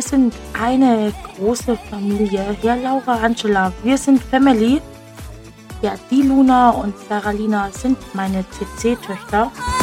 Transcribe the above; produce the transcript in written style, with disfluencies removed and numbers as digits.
wir sind eine große Familie. Ja, Laura, Angela, wir sind Family. Ja, die Luna und Saralina sind meine CC-Töchter.